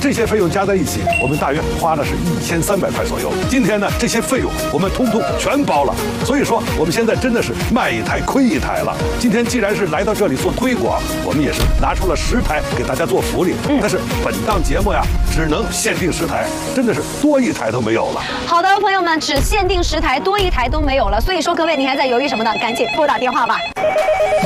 这些费用加在一起，我们大约花的是1300块左右。今天呢，这些费用我们通通全包了，所以说我们现在真的是卖一台亏一台了。今天既然是来到这里做推广，我们也是拿出了10台给大家做福利。但是本档节目呀，只能限定10台，真的是多一台都没有了。 好的，朋友们，只限定10台，多一台都没有了。所以说，各位，你还在犹豫什么呢？赶紧拨打电话吧。